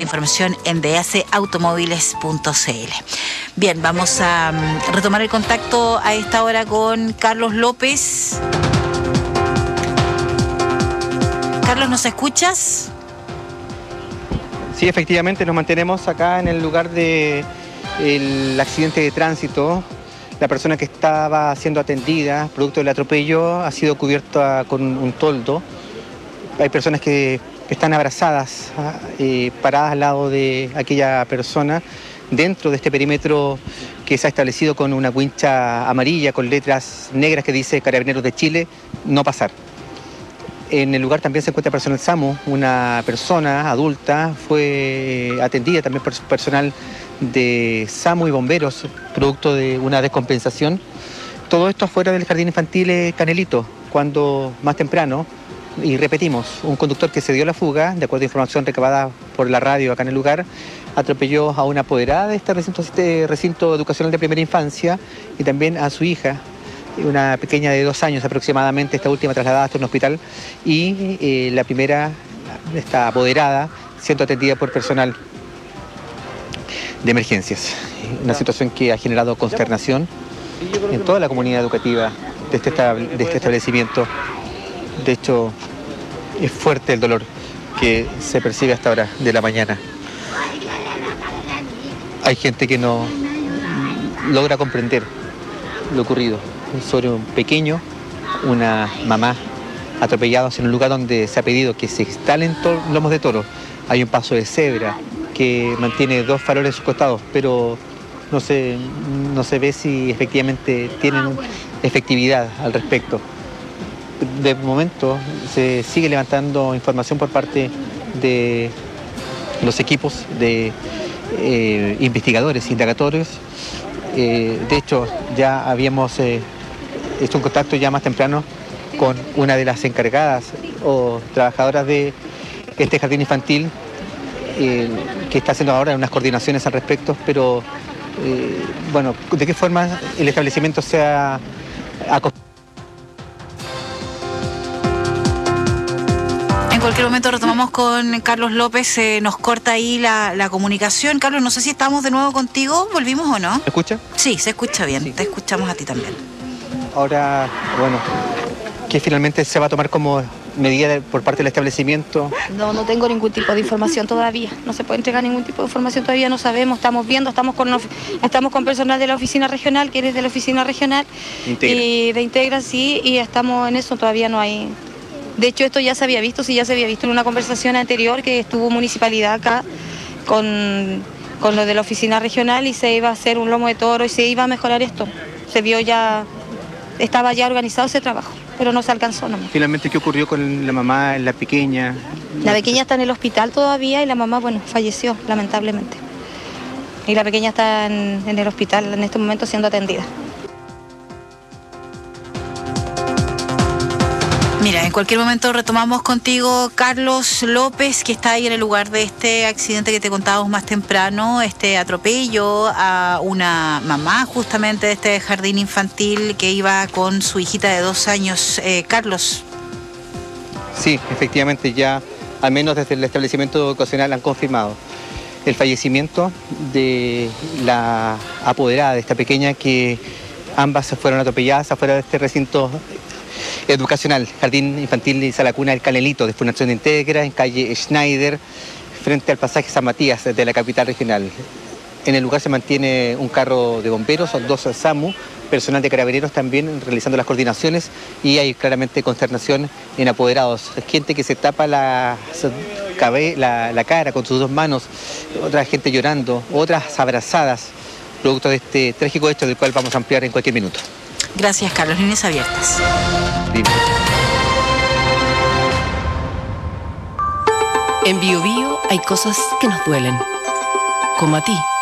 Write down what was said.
información en dasautomóviles.cl. Bien, vamos a retomar el contacto a esta hora con Carlos López. Carlos, ¿nos escuchas? Sí, efectivamente, nos mantenemos acá en el lugar del accidente de tránsito. La persona que estaba siendo atendida, producto del atropello, ha sido cubierta con un toldo. Hay personas que están abrazadas, paradas al lado de aquella persona, dentro de este perímetro que se ha establecido con una wincha amarilla con letras negras que dice Carabineros de Chile, no pasar. En el lugar también se encuentra personal SAMU, una persona adulta, fue atendida también por personal de SAMU y bomberos, producto de una descompensación. Todo esto afuera del jardín infantil Canelito, cuando más temprano, y repetimos, un conductor que se dio la fuga, de acuerdo a información recabada por la radio acá en el lugar, atropelló a una apoderada de este recinto educacional de primera infancia y también a su hija, una pequeña de 2 años aproximadamente, esta última trasladada hasta un hospital, y la primera, esta apoderada, siendo atendida por personal de emergencias. Una situación que ha generado consternación en toda la comunidad educativa de este establecimiento. De hecho, es fuerte el dolor que se percibe a esta hora de la mañana. Hay gente que no logra comprender lo ocurrido. Sobre un pequeño, una mamá atropellados en un lugar donde se ha pedido que se instalen lomos de toro. Hay un paso de cebra que mantiene 2 faroles a sus costados, pero no se ve si efectivamente tienen efectividad al respecto. De momento se sigue levantando información por parte de los equipos de investigadores, indagatorios. De hecho, ya habíamos hecho un contacto ya más temprano con una de las encargadas o trabajadoras de este jardín infantil, que está haciendo ahora unas coordinaciones al respecto, pero bueno, ¿de qué forma el establecimiento se ha acostumbrado? En cualquier momento retomamos con Carlos López, nos corta ahí la comunicación. Carlos, no sé si estamos de nuevo contigo, ¿volvimos o no? ¿Me escucha? Sí, se escucha bien, sí. Te escuchamos a ti también. Ahora, bueno, ¿qué finalmente se va a tomar como medida por parte del establecimiento? No tengo ningún tipo de información todavía, no se puede entregar ningún tipo de información todavía, no sabemos, estamos viendo, estamos con personal de la oficina regional, que eres de la oficina regional Integra. Y de Integra, sí, y estamos en eso, todavía no hay. De hecho, esto ya se había visto, sí, ya se había visto en una conversación anterior que estuvo municipalidad acá con lo de la oficina regional y se iba a hacer un lomo de toro y se iba a mejorar esto. Se vio ya, estaba ya organizado ese trabajo, pero no se alcanzó nomás. Finalmente, ¿qué ocurrió con la mamá, la pequeña? La pequeña está en el hospital todavía y la mamá, bueno, falleció, lamentablemente. Y la pequeña está en el hospital en este momento siendo atendida. Mira, en cualquier momento retomamos contigo, Carlos López, que está ahí en el lugar de este accidente que te contábamos más temprano, este atropello a una mamá justamente de este jardín infantil que iba con su hijita de 2 años. Carlos. Sí, efectivamente, ya al menos desde el establecimiento educacional han confirmado el fallecimiento de la apoderada de esta pequeña, que ambas fueron atropelladas afuera de este recinto educacional, Jardín Infantil y Sala Cuna del Canelito, de Fundación Integra, en calle Schneider, frente al pasaje San Matías de la capital regional. En el lugar se mantiene un carro de bomberos, 2 SAMU, personal de carabineros también realizando las coordinaciones, y hay claramente consternación en apoderados. Gente que se tapa la cara con sus 2 manos, otra gente llorando, otras abrazadas, producto de este trágico hecho del cual vamos a ampliar en cualquier minuto. Gracias, Carlos. Líneas abiertas. Dime. En Bio Bio hay cosas que nos duelen, como a ti.